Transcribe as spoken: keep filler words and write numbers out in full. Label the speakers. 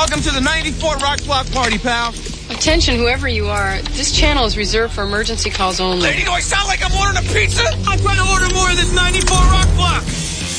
Speaker 1: Welcome to the ninety-four Rock Block Party, pal.
Speaker 2: Attention, whoever you are. This channel is reserved for emergency calls only.
Speaker 1: Lady, do I sound like I'm ordering a pizza? I'm trying to order more of this ninety-four Rock Block.